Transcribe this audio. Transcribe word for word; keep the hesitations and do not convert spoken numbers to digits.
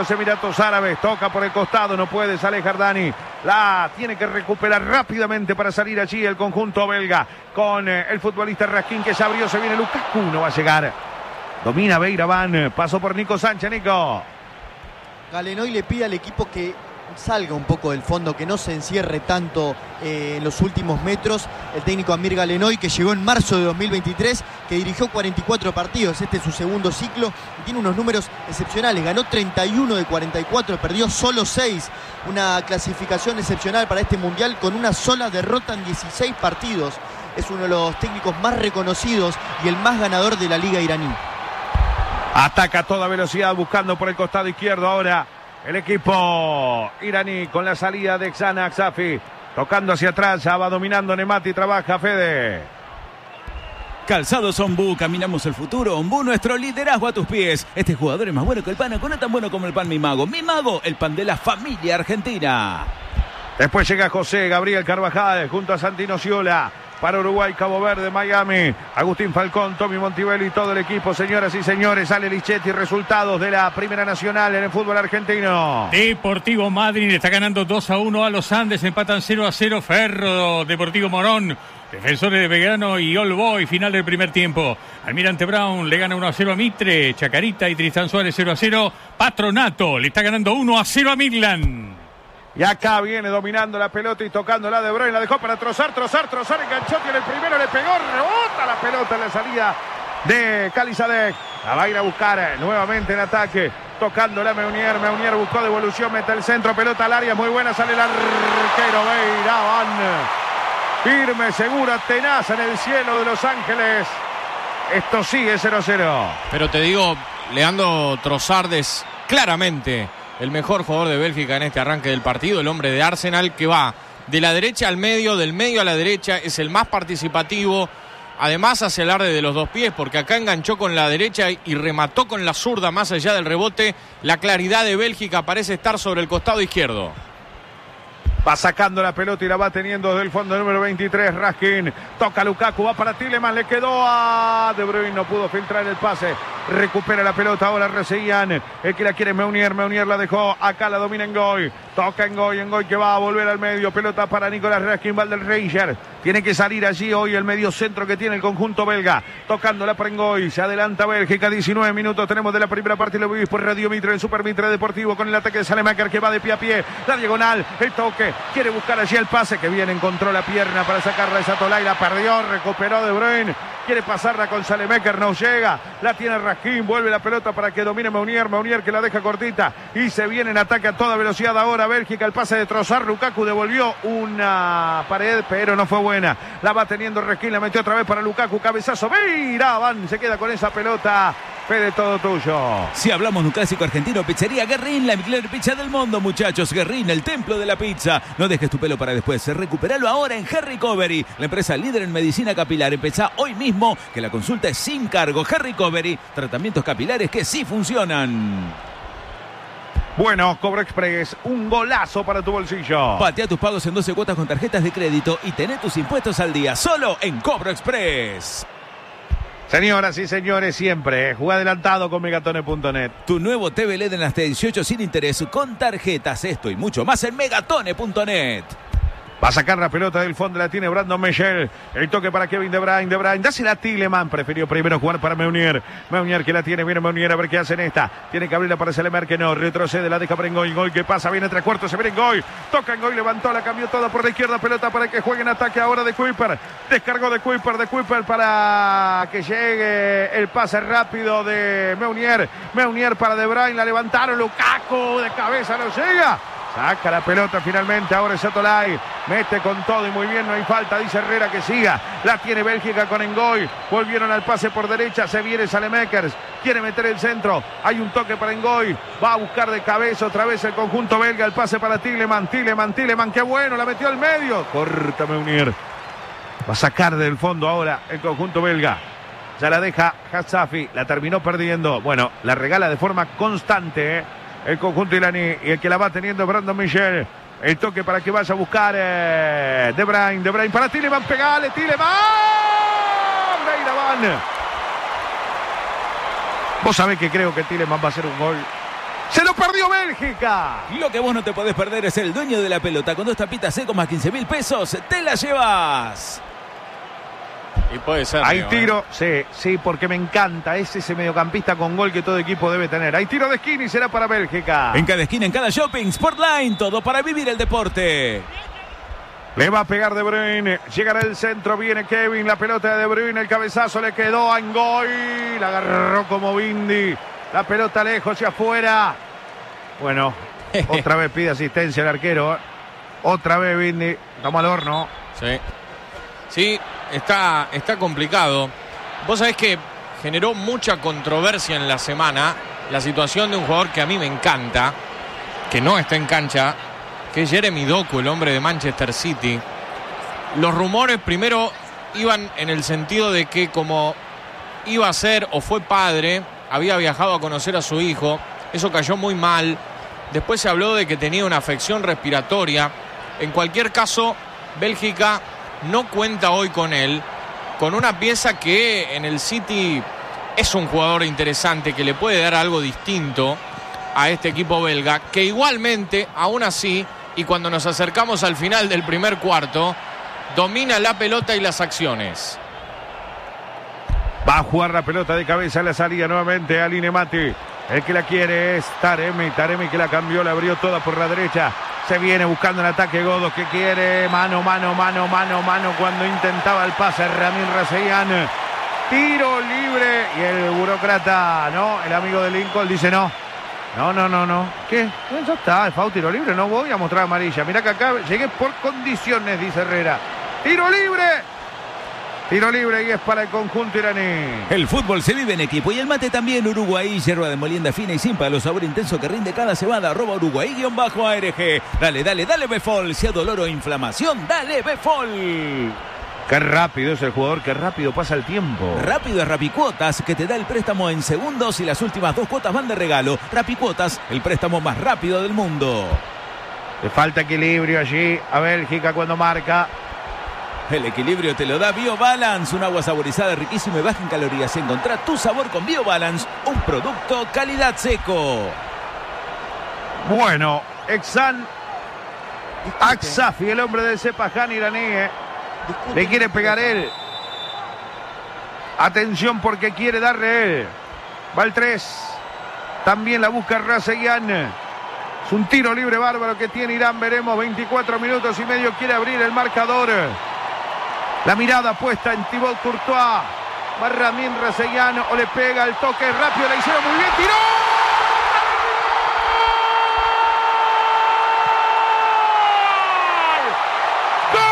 los Emiratos Árabes. Toca por el costado, no puede, sale Jardani. La tiene que recuperar rápidamente para salir allí el conjunto belga. Con eh, el futbolista Raskin que se abrió, se viene Lukaku, no va a llegar. Domina Beiraván, pasó por Nico Sánchez, Nico. Galenoy le pide al equipo que salga un poco del fondo, que no se encierre tanto eh, en los últimos metros. El técnico Amir Galenoy, que llegó en marzo de dos mil veintitrés, que dirigió cuarenta y cuatro partidos, este es su segundo ciclo y tiene unos números excepcionales. Ganó treinta y uno de cuarenta y cuatro, perdió solo seis. Una clasificación excepcional para este mundial con una sola derrota en dieciséis partidos. Es uno de los técnicos más reconocidos y el más ganador de la liga iraní. Ataca a toda velocidad buscando por el costado izquierdo ahora el equipo iraní con la salida de Xana Aksafi. Tocando hacia atrás, ya va dominando Nemati, trabaja Fede. Calzados Ombú, caminamos el futuro. Ombú, nuestro liderazgo a tus pies. Este jugador es más bueno que el pan, no es tan bueno como el pan Mi Mago. Mi Mago, el pan de la familia argentina. Después llega José Gabriel Carvajal junto a Santino Ciola. Para Uruguay, Cabo Verde, Miami, Agustín Falcón, Tommy Montibello y todo el equipo. Señoras y señores, Ale Lichetti, resultados de la Primera Nacional en el fútbol argentino. Deportivo Madryn está ganando dos a uno a los Andes, empatan cero a cero Ferro, Deportivo Morón, Defensores de Belgrano y All Boy, final del primer tiempo. Almirante Brown le gana uno a cero a Mitre, Chacarita y Tristán Suárez cero a cero. Patronato le está ganando uno a cero a Midland. Y acá viene dominando la pelota y tocándola De Bruyne, la dejó para Trossard, Trossard, Trossard enganchó, tiene el primero, le pegó, rebota la pelota en la salida de Kalisadek. La va a ir a buscar nuevamente en ataque, tocándola Meunier, Meunier buscó devolución, mete el centro, pelota al área, muy buena, sale el arquero Beiraván. Firme, segura, tenaz en el cielo de Los Ángeles. Esto sigue cero a cero. Pero te digo, Leandro Trossard es claramente el mejor jugador de Bélgica en este arranque del partido, el hombre de Arsenal que va de la derecha al medio, del medio a la derecha, es el más participativo, además hace el alarde de los dos pies, porque acá enganchó con la derecha y remató con la zurda más allá del rebote. La claridad de Bélgica parece estar sobre el costado izquierdo. Va sacando la pelota y la va teniendo desde el fondo número veintitrés, Raskin. Toca Lukaku, va para Tielemans, le quedó a De Bruyne, no pudo filtrar el pase. Recupera la pelota, ahora Reseguían. El que la quiere Meunier, Meunier la dejó, acá la domina Ngoy. Toca Ngoy, Ngoy que va a volver al medio. Pelota para Nicolás Raskin, Valdelreiser. Tiene que salir allí hoy el medio centro que tiene el conjunto belga. Tocándola para Ngoy, se adelanta Bélgica, diecinueve minutos tenemos de la primera parte. Lo vivís por Radio Mitre, en Super Mitre Deportivo, con el ataque de Salemaker que va de pie a pie. La diagonal, el toque, quiere buscar allí el pase, que viene, encontró la pierna para sacarla esa Tolay, la perdió, recuperó De Bruyne. Quiere pasarla con Salemaker, no llega. La tiene Raskin, vuelve la pelota para que domine Meunier. Meunier que la deja cortita y se viene en ataque a toda velocidad ahora Bélgica. El pase de Trossard, Lukaku devolvió una pared, pero no fue buena. La va teniendo Raskin, la metió otra vez para Lukaku. Cabezazo, Beiraván se queda con esa pelota. Fede, todo tuyo. Si hablamos de un clásico argentino, Pizzería Guerrín, la mejor pizza del mundo, muchachos. Guerrín, el templo de la pizza. No dejes tu pelo para después. Recuperalo ahora en Hair Recovery, la empresa líder en medicina capilar. Empezá hoy mismo, que la consulta es sin cargo. Hair Recovery, tratamientos capilares que sí funcionan. Bueno, Cobro Express, un golazo para tu bolsillo. Patea tus pagos en doce cuotas con tarjetas de crédito y tené tus impuestos al día, solo en Cobro Express. Señoras y señores, siempre eh, juega adelantado con megatone punto net. Tu nuevo T V L E D en hasta dieciocho sin interés, con tarjetas, esto y mucho más en megatone punto net. Va a sacar la pelota del fondo, la tiene Brandon Michel. El toque para Kevin De Bruyne, De Bruyne, dásela a Tielemans. Prefirió primero jugar para Meunier. Meunier que la tiene, viene Meunier a ver qué hace en esta. Tiene que abrirla para Salemaker, que no, retrocede, la deja para Ngoy. Ngoy que pasa, viene tres cuartos, se viene Ngoy. Toca Ngoy, levantó, la cambió toda por la izquierda. Pelota para que juegue en ataque ahora de Kuiper. Descargó de Kuiper, de Kuiper para que llegue el pase rápido de Meunier. Meunier para De Bruyne, la levantaron. Lukaku de cabeza, no llega. Saca la pelota finalmente, ahora es Atolay. Mete con todo y muy bien, no hay falta, dice Herrera que siga. La tiene Bélgica con Ngoy. Volvieron al pase por derecha, se viene Salemaker. Quiere meter el centro, hay un toque para Ngoy. Va a buscar de cabeza otra vez el conjunto belga. El pase para Tielemans, Tielemans, Tielemans, qué bueno, la metió al medio. Corta Meunier. Va a sacar del fondo ahora el conjunto belga. Ya la deja Hassafi, la terminó perdiendo. Bueno, la regala de forma constante, ¿eh? El conjunto iraní, y el que la va teniendo Brandon Michel. El toque para que vaya a buscar eh, De Bruyne. De Bruyne para Tielemans, pegale, Tielemans. Beiraván. Vos sabés que creo que Tielemans va a hacer un gol. ¡Se lo perdió Bélgica! Lo que vos no te podés perder es el dueño de la pelota. Con dos tapitas secos más quince mil pesos, te la llevas. Y puede ser. Hay Leo, tiro, ¿eh? sí, sí, porque me encanta. Es ese mediocampista con gol que todo equipo debe tener. Hay tiro de esquina y será para Bélgica. En cada esquina, en cada shopping, Sportline, todo para vivir el deporte. Le va a pegar De Bruyne. Llegará el centro, viene Kevin. La pelota de De Bruyne, el cabezazo le quedó a Ngoy. La agarró como Bindi. La pelota lejos hacia afuera. Bueno, otra vez pide asistencia el arquero. Otra vez Bindi. Estamos al horno. Sí. Sí, está, está complicado. Vos sabés que generó mucha controversia en la semana la situación de un jugador que a mí me encanta, que no está en cancha, que es Jeremy Doku, el hombre de Manchester City. Los rumores primero iban en el sentido de que como iba a ser o fue padre, había viajado a conocer a su hijo. Eso cayó muy mal. Después se habló de que tenía una afección respiratoria. En cualquier caso, Bélgica no cuenta hoy con él, con una pieza que en el City es un jugador interesante, que le puede dar algo distinto a este equipo belga, que igualmente, aún así, y cuando nos acercamos al final del primer cuarto, domina la pelota y las acciones. Va a jugar la pelota de cabeza en la salida nuevamente a Linemati. El que la quiere es Taremi. Taremi que la cambió, la abrió toda por la derecha. Se viene buscando el ataque Godos que quiere. Mano, mano, mano, mano, mano. Cuando intentaba el pase Ramin Raseyan. Tiro libre. Y el burócrata, ¿no? El amigo de Lincoln dice no. No, no, no, no. ¿Qué? Ya está, el foul, tiro libre. No voy a mostrar amarilla. Mirá que acá llegué por condiciones, dice Herrera. Tiro libre. Tiro libre y es para el conjunto iraní. El fútbol se vive en equipo y el mate también. Uruguay, yerba de molienda fina y sin palo, sabor intenso que rinde cada cebada. Arroba Uruguay-A R G. Dale, dale, dale Befol. Si hay dolor o inflamación, dale Befol. Qué rápido es el jugador, qué rápido pasa el tiempo. Rápido es Rapicuotas, que te da el préstamo en segundos y las últimas dos cuotas van de regalo. Rapicuotas, el préstamo más rápido del mundo. Le falta equilibrio allí a Bélgica cuando marca. El equilibrio te lo da BioBalance, un agua saborizada riquísima y baja en calorías. Encontrá tu sabor con BioBalance, un producto calidad seco. Bueno, Exan Aksafi, el hombre del Sepahan iraní, eh. le quiere pegar él. Atención porque quiere darle él. Va el tres. También la busca Raseyan. Es un tiro libre bárbaro que tiene Irán. Veremos, veinticuatro minutos y medio. Quiere abrir el marcador. La mirada puesta en Thibaut Courtois. Va Ramin Raseyan o le pega el toque rápido. La hicieron muy bien. ¡Tiró!